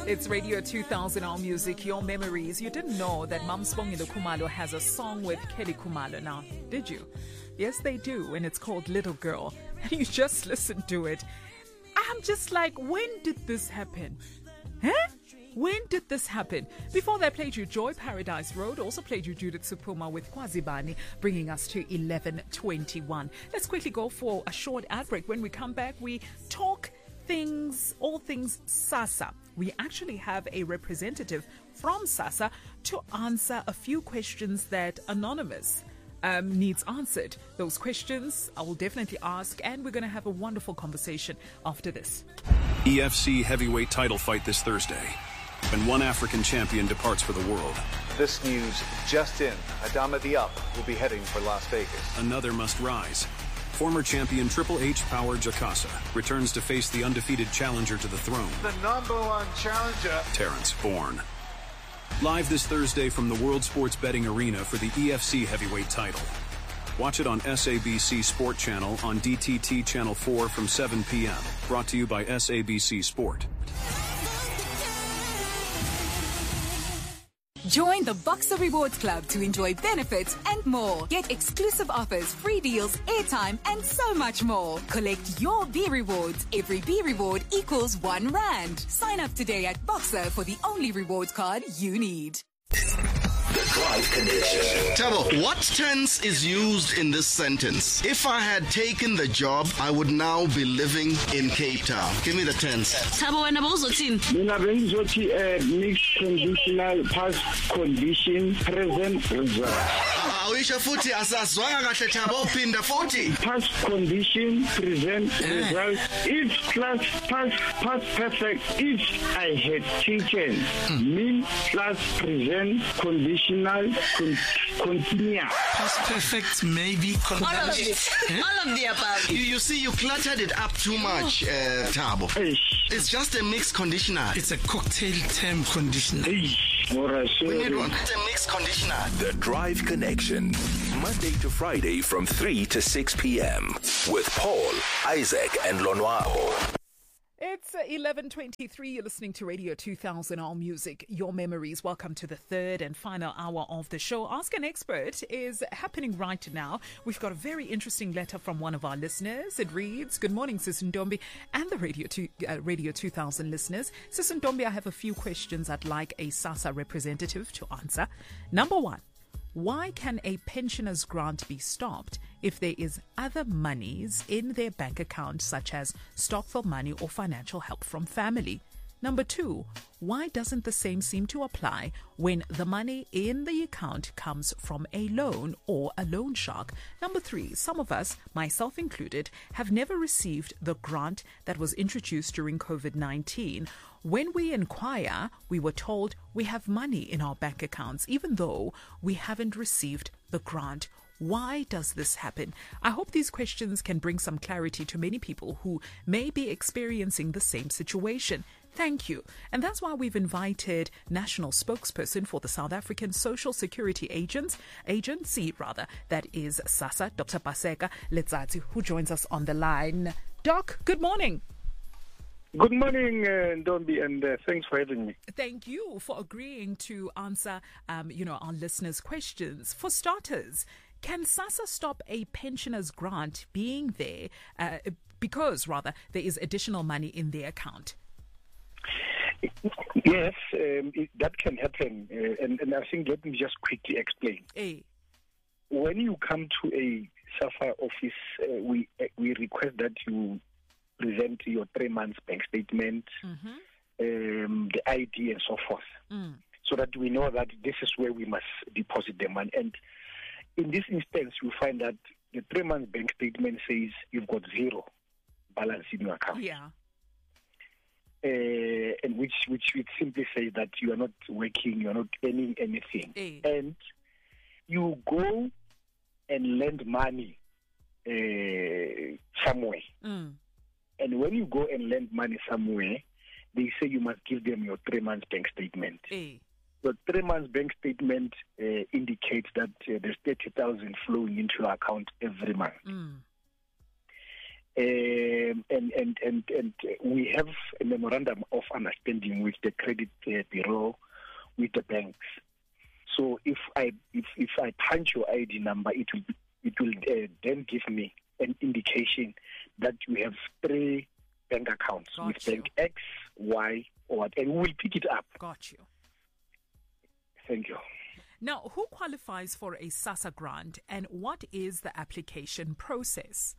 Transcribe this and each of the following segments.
It's Radio 2000 All Music, Your Memories. You didn't know that Mamsbongile Khumalo has a song with Kelly Khumalo now, did you? Yes, they do, and it's called Little Girl. And you just listen to it. I'm just like, when did this happen? Huh? When did this happen? Before that, played you Joy Paradise Road, also played you Judith Supuma with Kwazibani, bringing us to 11:21. Let's quickly go for a short ad break. When we come back, we talk all things SASSA. We actually have a representative from SASSA to answer a few questions that Anonymous needs answered. Those questions I will definitely ask, and we're going to have a wonderful conversation after this. EFC heavyweight title fight this Thursday, and one African champion departs for the world. This news just in. Adama Diop will be heading for Las Vegas. Another must rise. Former champion Triple H Power Jakasa returns to face the undefeated challenger to the throne. The #1 challenger, Terrence Bourne. Live this Thursday from the World Sports Betting Arena for the EFC heavyweight title. Watch it on SABC Sport Channel on DTT Channel 4 from 7 p.m. Brought to you by SABC Sport. Join the Boxer Rewards Club to enjoy benefits and more. Get exclusive offers, free deals, airtime, and so much more. Collect your B rewards. Every B reward equals R1. Sign up today at Boxer for the only rewards card you need. The Drive Connection. Tabo, what tense is used in this sentence? If I had taken the job, I would now be living in Cape Town. Give me the tense. Tabo, wena bawuzothini? Mina bengizothi mixed conditional past condition present result. Awisha futhi asazwanga kahle Tabo, phinda futhi. Past condition present result. If plus past perfect. If I had taken mean plus present conditional continue. Past perfect maybe all of the above. You see, you cluttered it up too much, Tabo. It's just a mixed conditional. It's a cocktail term conditional. We need one. It's a mixed conditional. The Drive Connection. Monday to Friday from 3 to 6 p.m. with Paul, Isaac, and Lonwabo. It's 11:23. You're listening to Radio 2000 All Music, Your Memories. Welcome to the third and final hour of the show. Ask an Expert is happening right now. We've got a very interesting letter from one of our listeners. It reads, "Good morning, Sis Ndombi and the Radio 2000 listeners. Sis Ndombi, I have a few questions I'd like a SASSA representative to answer. Number one, why can a pensioner's grant be stopped if there is other monies in their bank account, such as stockful money or financial help from family? Number two, why doesn't the same seem to apply when the money in the account comes from a loan or a loan shark? Number three, some of us, myself included, have never received the grant that was introduced during COVID-19. When we inquire, we were told we have money in our bank accounts, even though we haven't received the grant. Why does this happen?" I hope these questions can bring some clarity to many people who may be experiencing the same situation. Thank you. And that's why we've invited national spokesperson for the South African Social Security Agency, that is SASSA, Dr. Paseka Letsatsi, who joins us on the line. Doc, good morning. Good morning, Ndombi, and thanks for having me. Thank you for agreeing to answer, our listeners' questions. For starters, can SASSA stop a pensioner's grant being there because there is additional money in their account? Yes, that can happen, and I think let me just quickly explain. When you come to a SASSA office, we request that you present your 3 months bank statement, the ID, and so forth, so that we know that this is where we must deposit the money. And in this instance, you find that the 3 months bank statement says you've got zero balance in your account. Yeah. And which simply says that you are not working, you are not earning anything. And you go and lend money somewhere. And when you go and lend money somewhere, they say you must give them your 3 months bank statement. Your 3 months bank statement indicates that there's 30,000 flowing into your account every month. and we have a memorandum of understanding with the credit bureau, with the banks. So if I punch your ID number, it will then give me an indication that you have 3 bank accounts with bank X, Y, or what, and we will pick it up. Got you. Thank you. Now, who qualifies for a SASSA grant, and what is the application process?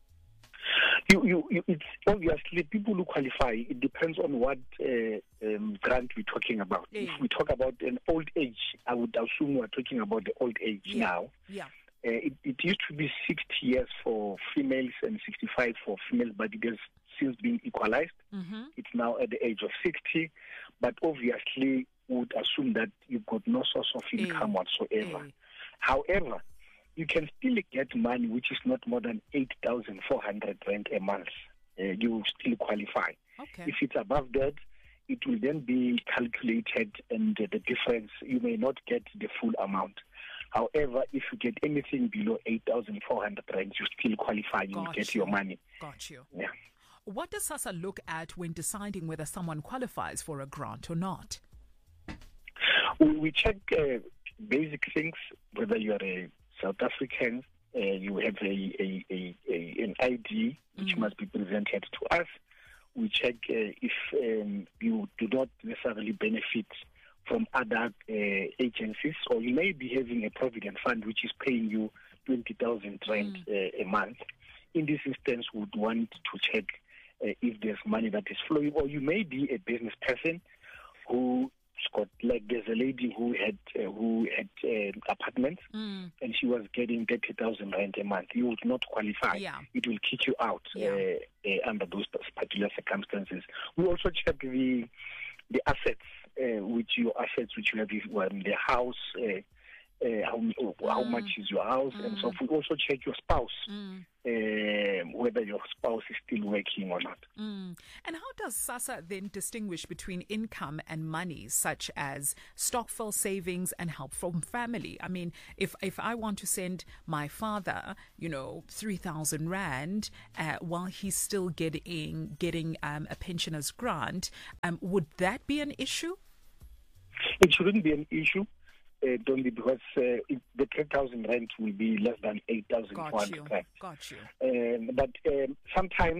It's obviously people who qualify. It depends on what grant we're talking about. If we talk about an old age, I would assume we're talking about the old age now. Yeah. It used to be 60 years for females and 65 for females, but it has since been equalized. Mm-hmm. It's now at the age of 60, but obviously would assume that you've got no source of income whatsoever. However, you can still get money which is not more than 8,400 rand a month. You will still qualify. Okay. If it's above that, it will then be calculated, and the difference, you may not get the full amount. However, if you get anything below 8,400 rand, you still qualify. You will get your money. Got you. Yeah. What does SASSA look at when deciding whether someone qualifies for a grant or not? We check basic things, whether you are a South African, you have an ID which must be presented to us. We check if you do not necessarily benefit from other agencies, or you may be having a provident fund which is paying you 20,000 rand a month. In this instance, we would want to check if there's money that is flowing, or you may be a business person who got, like there's a lady who had apartments and she was getting 30,000 rand a month. You would not qualify. Yeah. It will kick you out under those particular circumstances. We also check the assets, which you have in the house. How much is your house, and so we also check your spouse, whether your spouse is still working or not. And how does SASSA then distinguish between income and money, such as stokvel savings and help from family? I mean, if I want to send my father, 3,000 rand while he's still getting a pensioner's grant, would that be an issue? It shouldn't be an issue. Only because the 10,000 rent will be less than 8,400 rand. Got you. But sometimes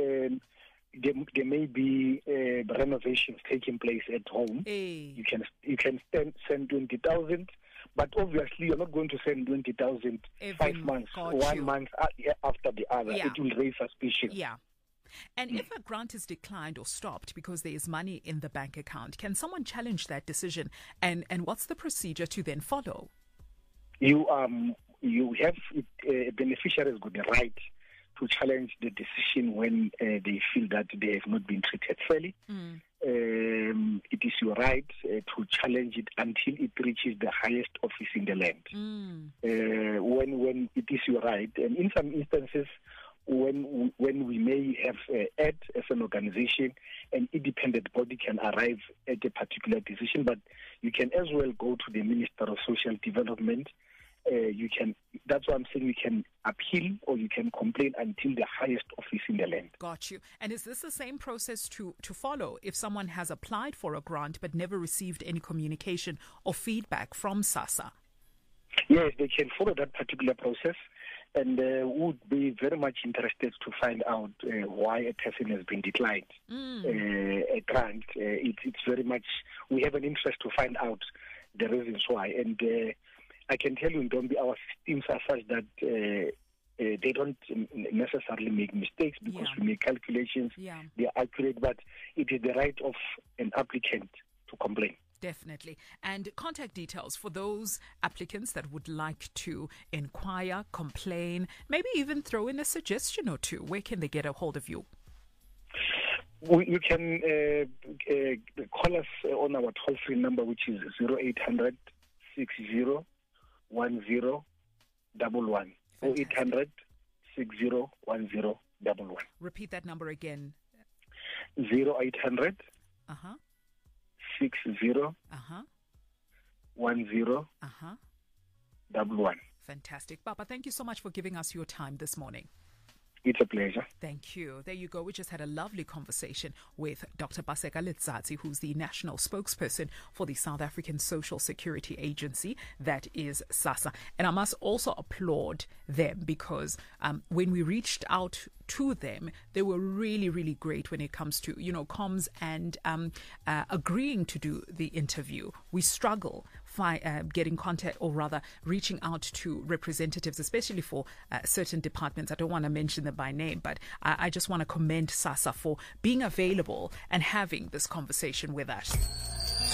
there may be renovations taking place at home. You can send 20,000, but obviously you're not going to send 20,000 5 months, month after the other. Yeah. It will raise suspicion. Yeah. And if a grant is declined or stopped because there is money in the bank account, can someone challenge that decision? And what's the procedure to then follow? You have a beneficiary has got the right to challenge the decision when they feel that they have not been treated fairly. It is your right to challenge it until it reaches the highest office in the land. When it is your right, and in some instances, when we may have as an organization, an independent body can arrive at a particular decision, but you can as well go to the Minister of Social Development. That's why I'm saying you can appeal or you can complain until the highest office in the land. Got you. And is this the same process to follow if someone has applied for a grant but never received any communication or feedback from SASSA? Yes, they can follow that particular process. And would be very much interested to find out why a person has been declined a grant. It's very much, we have an interest to find out the reasons why. And I can tell you in Ndombi, our systems are such that they don't necessarily make mistakes because we make calculations. Yeah. They are accurate, but it is the right of an applicant to complain. Definitely. And contact details for those applicants that would like to inquire, complain, maybe even throw in a suggestion or two. Where can they get a hold of you? You can call us on our toll-free number, which is 0800 60 10 11. 0800 60 10 11. Repeat that number again. 0800 60 10 11. Fantastic. Papa, thank you so much for giving us your time this morning. It's a pleasure. Thank you. There you go. We just had a lovely conversation with Dr. Paseka Letsatsi, who's the national spokesperson for the South African Social Security Agency, that is SASSA. And I must also applaud them because when we reached out to them, they were really, really great when it comes to, comms and agreeing to do the interview. We struggle getting contact, or rather reaching out to representatives, especially for certain departments. I don't want to mention them by name, but I just want to commend SASSA for being available and having this conversation with us.